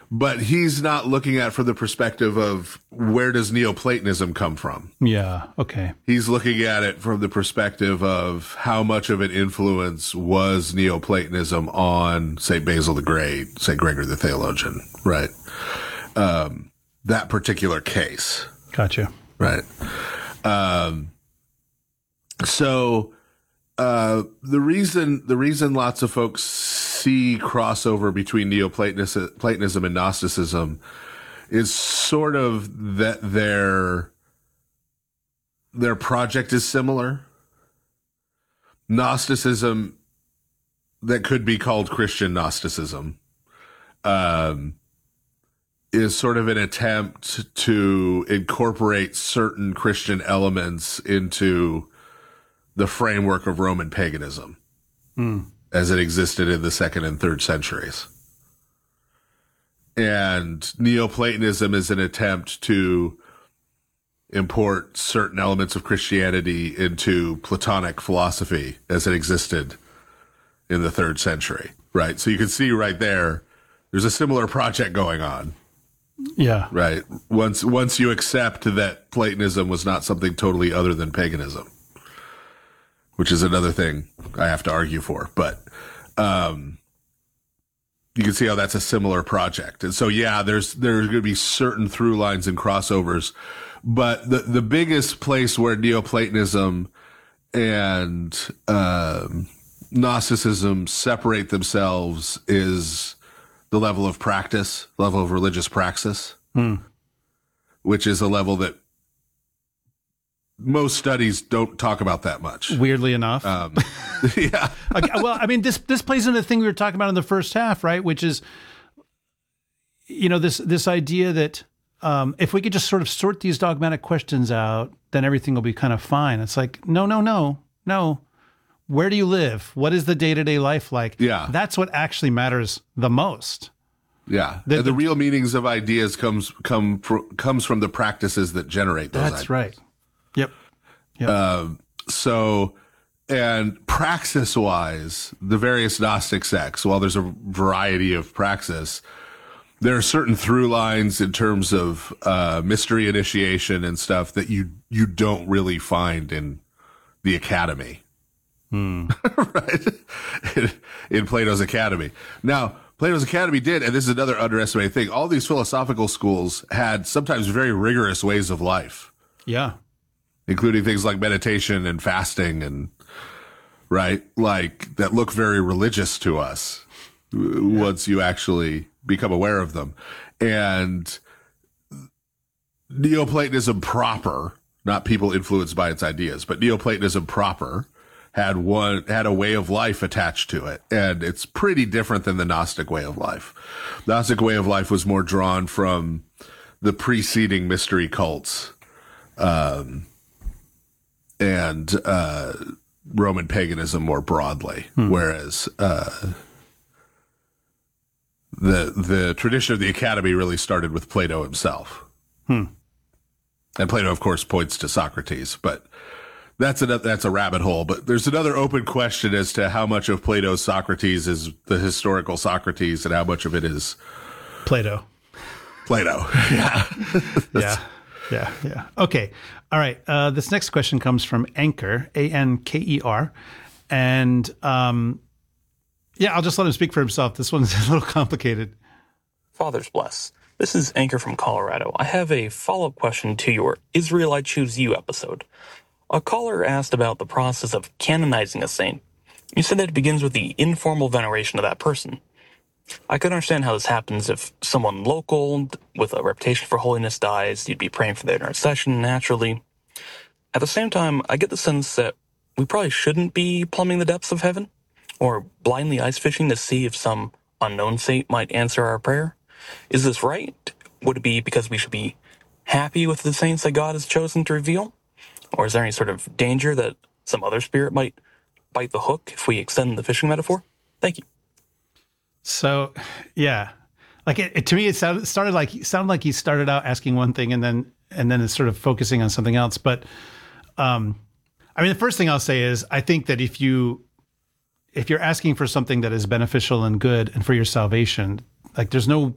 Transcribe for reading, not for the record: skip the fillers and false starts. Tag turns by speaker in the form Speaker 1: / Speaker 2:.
Speaker 1: But he's not looking at it from the perspective of where does Neoplatonism come from?
Speaker 2: Yeah. Okay.
Speaker 1: He's looking at it from the perspective of how much of an influence was Neoplatonism on St. Basil the Great, St. Gregory the Theologian, right? That particular case.
Speaker 2: Gotcha.
Speaker 1: Right. So the reason lots of folks see crossover between Neoplatonism and Gnosticism is sort of that their project is similar. Gnosticism, that could be called Christian Gnosticism, is sort of an attempt to incorporate certain Christian elements into the framework of Roman paganism as it existed in the 2nd and 3rd centuries. And Neoplatonism is an attempt to import certain elements of Christianity into Platonic philosophy as it existed in the 3rd century, right? So you can see right there's a similar project going on.
Speaker 2: Yeah.
Speaker 1: Right. Once you accept that Platonism was not something totally other than paganism, which is another thing I have to argue for, but you can see how that's a similar project. And so, yeah, there's going to be certain through lines and crossovers, but the biggest place where Neoplatonism and Gnosticism separate themselves is the level of practice, level of religious praxis, which is a level that most studies don't talk about that much.
Speaker 2: Weirdly enough.
Speaker 1: Yeah.
Speaker 2: Well, I mean, this plays into the thing we were talking about in the first half, right? Which is, this idea that if we could just sort of sort these dogmatic questions out, then everything will be kind of fine. It's like, no. Where do you live? What is the day-to-day life like?
Speaker 1: Yeah.
Speaker 2: That's what actually matters the most.
Speaker 1: Yeah. The real meanings of ideas comes from the practices that generate those ideas.
Speaker 2: That's right. Yep.
Speaker 1: So, and praxis-wise, the various Gnostic sects, while there's a variety of praxis, there are certain through lines in terms of mystery initiation and stuff that you don't really find in the academy. Right? In Plato's Academy. Now, Plato's Academy did, and this is another underestimated thing, all these philosophical schools had sometimes very rigorous ways of life.
Speaker 2: Yeah.
Speaker 1: Including things like meditation and fasting and, right? Like, that look very religious to us once you actually become aware of them. And Neoplatonism proper, not people influenced by its ideas, but Neoplatonism proper had a way of life attached to it. And it's pretty different than the Gnostic way of life. The Gnostic way of life was more drawn from the preceding mystery cults, and Roman paganism more broadly. Whereas, the tradition of the Academy really started with Plato himself. And Plato, of course, points to Socrates, but that's a rabbit hole. But there's another open question as to how much of Plato's Socrates is the historical Socrates and how much of it is
Speaker 2: Plato.
Speaker 1: Yeah.
Speaker 2: Yeah. Okay. All right. This next question comes from Anker, Anker. And I'll just let him speak for himself. This one's a little complicated.
Speaker 3: Fathers bless. This is Anchor from Colorado. I have a follow-up question to your Israel I Choose You episode. A caller asked about the process of canonizing a saint. You said that it begins with the informal veneration of that person. I could understand how this happens if someone local with a reputation for holiness dies. You'd be praying for their intercession naturally. At the same time, I get the sense that we probably shouldn't be plumbing the depths of heaven or blindly ice fishing to see if some unknown saint might answer our prayer. Is this right? Would it be because we should be happy with the saints that God has chosen to reveal? Or is there any sort of danger that some other spirit might bite the hook if we extend the fishing metaphor? Thank you.
Speaker 2: So, yeah, like to me, it sounded like he started out asking one thing and then it's sort of focusing on something else. But I mean, the first thing I'll say is I think that if you're asking for something that is beneficial and good and for your salvation, like there's no